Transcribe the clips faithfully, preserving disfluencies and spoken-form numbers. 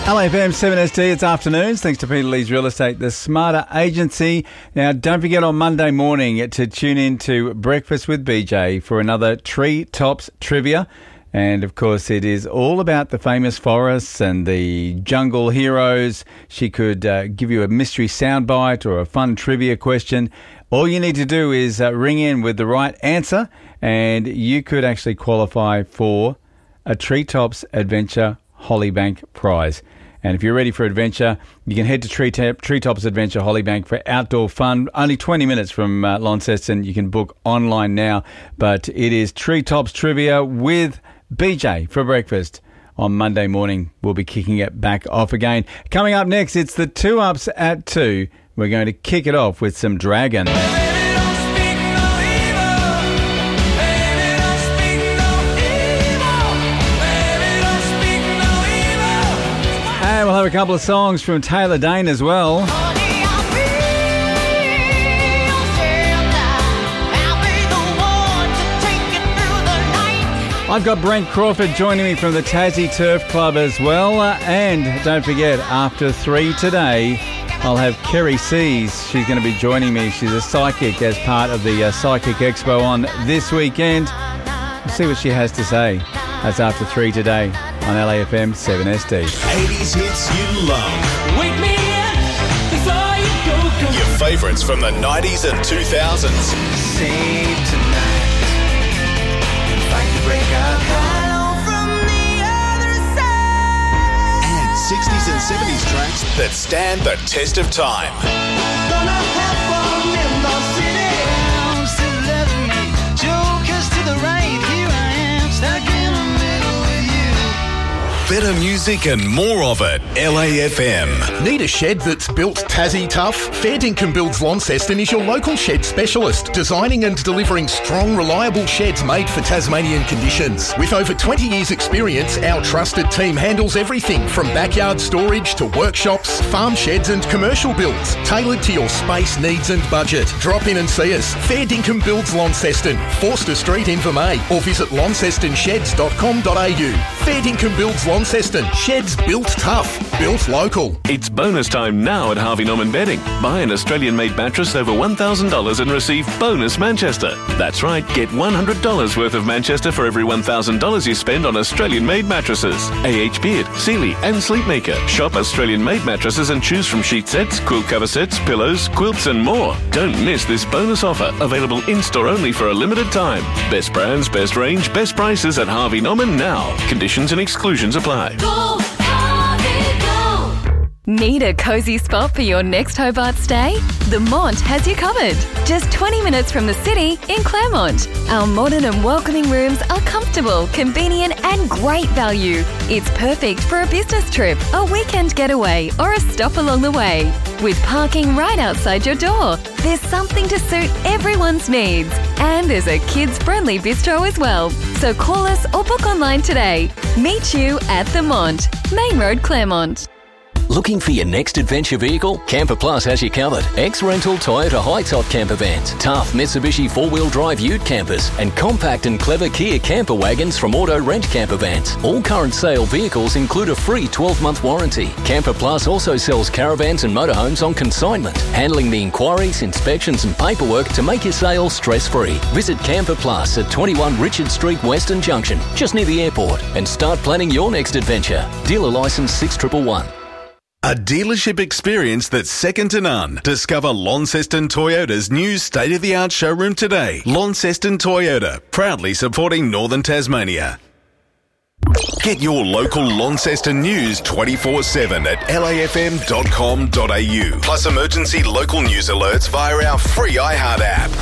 L A F M seven S D, it's afternoons, thanks to Peter Lee's Real Estate, the Smarter Agency. Now, don't forget on Monday morning to tune in to Breakfast with B J for another Tree Tops Trivia. And, of course, it is all about the famous forests and the jungle heroes. She could uh, give you a mystery soundbite or a fun trivia question. All you need to do is uh, ring in with the right answer, and you could actually qualify for a Treetops Adventure Hollybank prize. And if you're ready for adventure, you can head to Tree Treetops Adventure Hollybank for outdoor fun. Only twenty minutes from uh, Launceston. You can book online now. But it is Treetops Trivia with B J for breakfast. On Monday morning, we'll be kicking it back off again. Coming up next, it's the Two Ups at two. We're going to kick it off with some Dragon. And we'll have a couple of songs from Taylor Dayne as well. I've got Brent Crawford joining me from the Tassie Turf Club as well. Uh, and don't forget, after three today, I'll have Kerry Sees. She's going to be joining me. She's a psychic as part of the uh, Psychic Expo on this weekend. We'll see what she has to say. That's after three today on L A F M seven S D. eighties hits you love. Wake me up before you go, go. Your favourites from the nineties and two thousands. Save tonight. Fight to break up. Hello from the other side. And sixties and seventies tracks that stand the test of time. Gonna have fun in the city. I'm still loving me. Jokers to the right. Here I am, stuck in the middle with you. Better music and more of it. L A F M. Need a shed that's built Tassie tough? Fair Dinkum Builds Launceston is your local shed specialist, designing and delivering strong, reliable sheds made for Tasmanian conditions. With over twenty years experience, our trusted team handles everything from backyard storage to workshops, farm sheds and commercial builds, tailored to your space needs and budget. Drop in and see us. Fair Dinkum Builds Launceston, Forster Street, Invermay, or visit launceston sheds dot com dot a u. Fair Dinkum Builds Launceston. Sheds built tough, built local. It's bonus time now at Harvey Norman Bedding. Buy an Australian-made mattress over one thousand dollars and receive bonus Manchester. That's right, get one hundred dollars worth of Manchester for every one thousand dollars you spend on Australian-made mattresses. A H Beard, Sealy and Sleepmaker. Shop Australian-made mattresses and choose from sheet sets, quilt cover sets, pillows, quilts and more. Don't miss this bonus offer, available in-store only for a limited time. Best brands, best range, best prices at Harvey Norman now. Conditions and exclusions apply. Go, Harvey, go! Need a cosy spot for your next Hobart stay? The Mont has you covered. Just twenty minutes from the city in Claremont. Our modern and welcoming rooms are comfortable, convenient and great value. It's perfect for a business trip, a weekend getaway or a stop along the way. With parking right outside your door, there's something to suit everyone's needs. And there's a kids-friendly bistro as well. So call us or book online today. Meet you at the Mont, Main Road, Claremont. Looking for your next adventure vehicle? Camper Plus has you covered. Ex-rental Toyota high-top camper vans, tough Mitsubishi four-wheel drive ute campers, and compact and clever Kia camper wagons from Auto Rent Camper Vans. All current sale vehicles include a free twelve-month warranty. Camper Plus also sells caravans and motorhomes on consignment, handling the inquiries, inspections and paperwork to make your sale stress-free. Visit Camper Plus at twenty-one Richard Street, Western Junction, just near the airport, and start planning your next adventure. Dealer licence six one one one. A dealership experience that's second to none. Discover Launceston Toyota's new state-of-the-art showroom today. Launceston Toyota, proudly supporting Northern Tasmania. Get your local Launceston news twenty-four seven at L A F M dot com dot a u. Plus emergency local news alerts via our free iHeart app.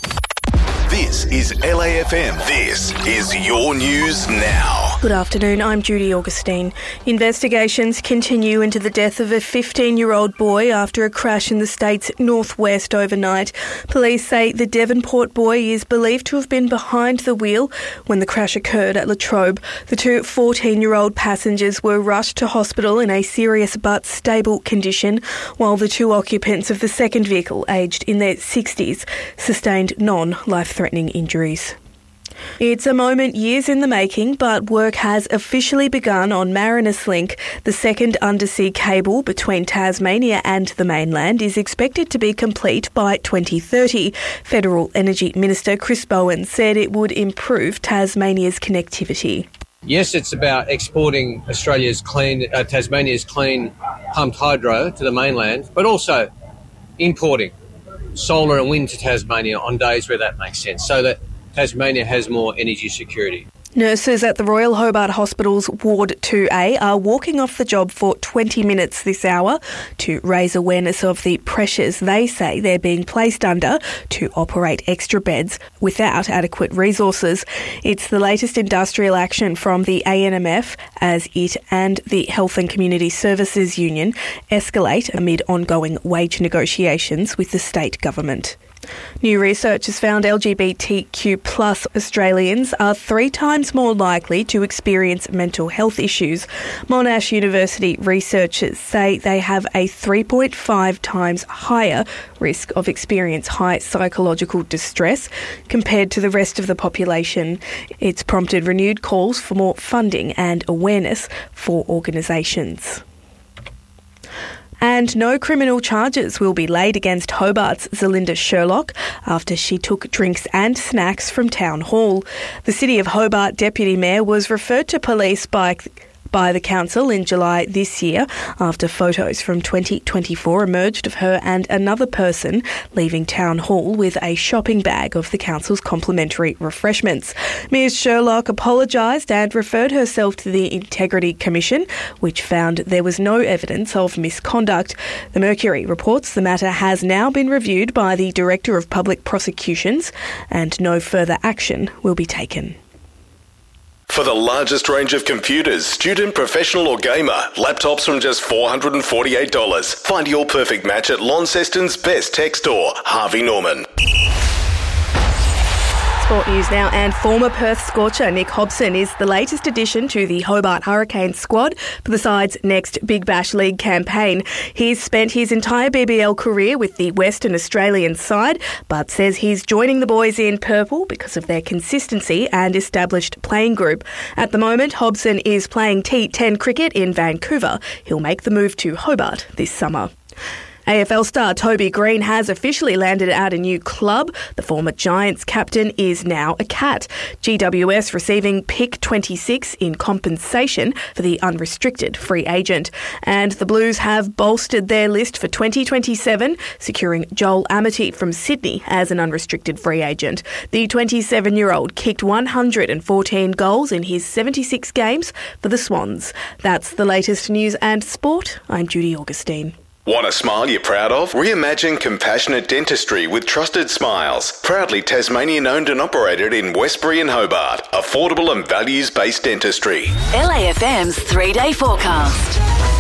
This is L A F M. This is your news now. Good afternoon, I'm Judy Augustine. Investigations continue into the death of a fifteen-year-old boy after a crash in the state's northwest overnight. Police say the Devonport boy is believed to have been behind the wheel when the crash occurred at Latrobe. The two fourteen-year-old passengers were rushed to hospital in a serious but stable condition, while the two occupants of the second vehicle, aged in their sixties, sustained non-life-threatening injuries. It's a moment years in the making, but work has officially begun on Marinus Link. The second undersea cable between Tasmania and the mainland is expected to be complete by twenty thirty. Federal Energy Minister Chris Bowen said it would improve Tasmania's connectivity. Yes, it's about exporting Australia's clean, uh, Tasmania's clean pumped hydro to the mainland, but also importing solar and wind to Tasmania on days where that makes sense, so that Tasmania has more energy security. Nurses at the Royal Hobart Hospital's Ward two A are walking off the job for twenty minutes this hour to raise awareness of the pressures they say they're being placed under to operate extra beds without adequate resources. It's the latest industrial action from the A N M F as it and the Health and Community Services Union escalate amid ongoing wage negotiations with the state government. New research has found L G B T Q plus Australians are three times more likely to experience mental health issues. Monash University researchers say they have a three point five times higher risk of experience high psychological distress compared to the rest of the population. It's prompted renewed calls for more funding and awareness for organisations. And no criminal charges will be laid against Hobart's Zelinda Sherlock after she took drinks and snacks from Town Hall. The City of Hobart Deputy Mayor was referred to police by by the council in July this year after photos from twenty twenty-four emerged of her and another person leaving Town Hall with a shopping bag of the council's complimentary refreshments. Miz Sherlock apologised and referred herself to the Integrity Commission, which found there was no evidence of misconduct. The Mercury reports the matter has now been reviewed by the Director of Public Prosecutions and no further action will be taken. For the largest range of computers, student, professional or gamer, laptops from just four hundred forty-eight dollars. Find your perfect match at Launceston's best tech store, Harvey Norman. Sport news now, and former Perth scorcher Nick Hobson is the latest addition to the Hobart Hurricanes squad for the side's next Big Bash League campaign. He's spent his entire B B L career with the Western Australian side, but says he's joining the boys in purple because of their consistency and established playing group. At the moment, Hobson is playing T ten cricket in Vancouver. He'll make the move to Hobart this summer. A F L star Toby Green has officially landed at a new club. The former Giants captain is now a Cat. G W S receiving pick twenty-six in compensation for the unrestricted free agent. And the Blues have bolstered their list for twenty twenty-seven, securing Joel Amity from Sydney as an unrestricted free agent. The twenty-seven-year-old kicked one hundred fourteen goals in his seventy-six games for the Swans. That's the latest news and sport. I'm Judy Augustine. Want a smile you're proud of? Reimagine compassionate dentistry with Trusted Smiles. Proudly Tasmanian owned and operated in Westbury and Hobart. Affordable and values-based dentistry. L A F M's three-day forecast.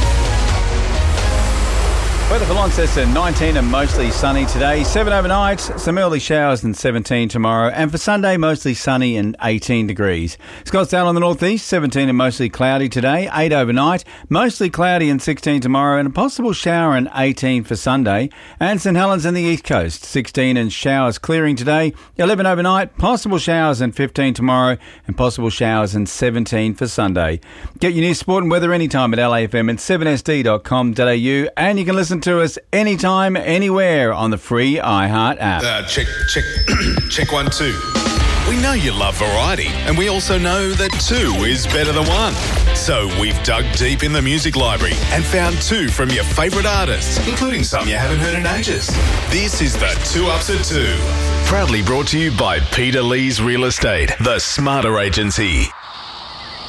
Weather for Launceston, nineteen and mostly sunny today. seven overnight, some early showers and seventeen tomorrow. And for Sunday, mostly sunny and eighteen degrees. Scottsdale on the northeast, seventeen and mostly cloudy today. eight overnight, mostly cloudy and sixteen tomorrow. And a possible shower and eighteen for Sunday. And St Helens in the east coast, sixteen and showers clearing today. eleven overnight, possible showers and fifteen tomorrow. And possible showers and seventeen for Sunday. Get your news, sport and weather anytime at L A F M and seven S D dot com dot A U. And you can listen to us anytime, anywhere on the free iHeart app. Uh, check, check, check one, two. We know you love variety, and we also know that two is better than one. So we've dug deep in the music library and found two from your favourite artists, including some you haven't heard in ages. This is the Two Ups at Two. Proudly brought to you by Peter Lee's Real Estate, the smarter agency.